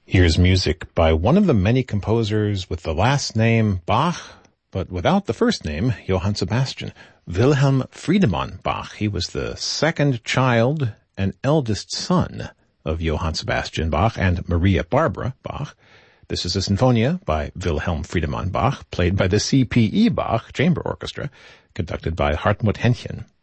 Here's music by one of the many composers with the last name Bach, but without the first name, Johann Sebastian. Wilhelm Friedemann Bach. He was the second child and eldest son of Johann Sebastian Bach and Maria Barbara Bach. This is a Sinfonia by Wilhelm Friedemann Bach, played by the C.P.E. Bach Chamber Orchestra, conducted by Hartmut Henchen.